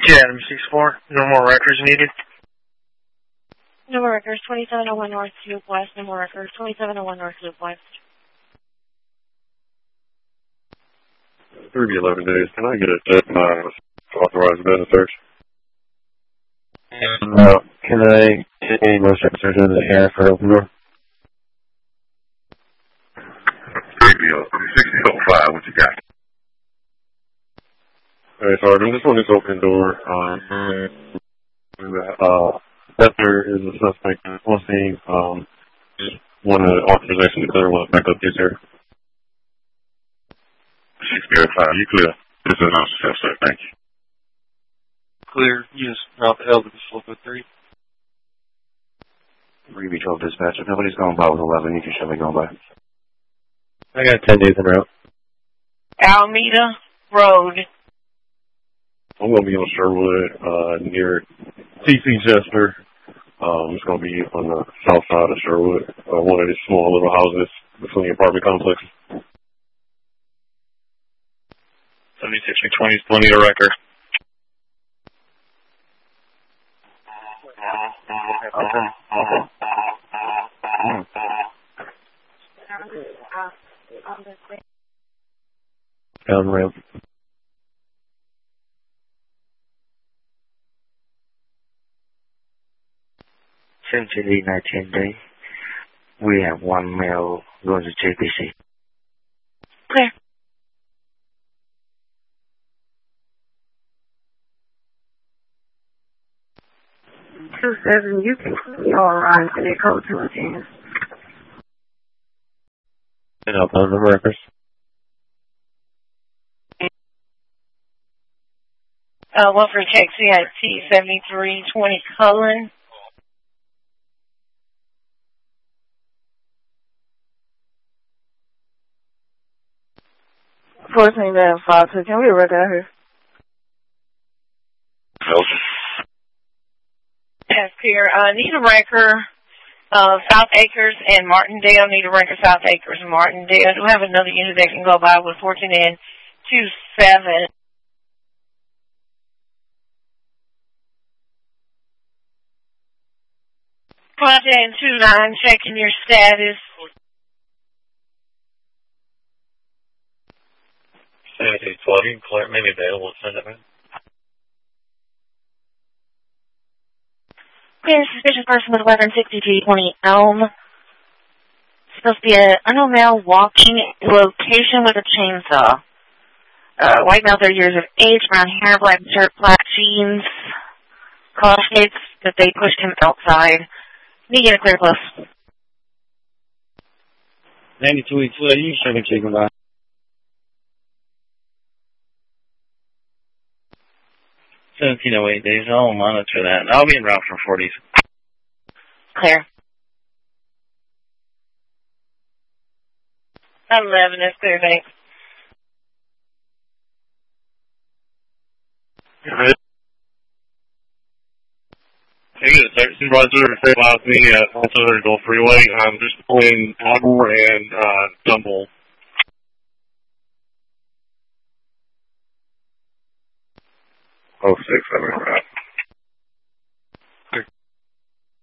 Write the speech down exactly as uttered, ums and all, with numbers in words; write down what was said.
Yeah, Adam six four. No more records needed. No more records. twenty-seven oh one North, Loop West. No more records. twenty-seven oh one North, Loop West. three eleven days. Can I get a check my authorized business search? No. Can I get any more search in the air for open door? sixty oh five, what you got? Hey, Sergeant, this one is open door. Um, uh, that there is a suspect on scene. Um, just wanted authorization to clear one back up this here. sixty oh five, you clear. This is not successful, thank you. Clear. Use route L to four three. Ruby twelve dispatch. If nobody's going by with eleven, you can show me going by. I got ten days in route. Alameda Road. I'm going to be on Sherwood, uh, near T C Chester. Um, it's going to be on the south side of Sherwood, uh, one of these small little houses between the apartment complexes. seventy-six twenty, still need a record. Okay. Okay. Down ramp. Century nineteen day. We have one male going to J P C. Clear. Two seven, you can put your right to the code to attend. And up on the records. Uh, one for taxi at T seventy-three twenty Cullen. fourteen nine five two, can we record out here? That's clear. Uh, need a record. Uh, South Acres and Martindale. Need a record. South Acres and Martindale. Do we have another unit that can go by with fourteen and two seven? fourteen and two nine, checking your status. seventy-two twenty, Claire, maybe available. Send it in. Okay, suspicious person with weapon sixty-two twenty Elm. Supposed to be an unknown male walking location with a chainsaw. Uh, white male, thirty years of age, brown hair, black shirt, black jeans. Call states that they pushed him outside. Need to get a clear close. ninety-two weeks later, you should have taken by. seventeen oh eight days. I'll monitor that. I'll be en route for forties. Clear. eleven is clear, thanks. Hey, it's Supervisor, say allows me at Southern Gulf Freeway. I'm just between Albor and uh, Dumble. Oh six, I'm in route.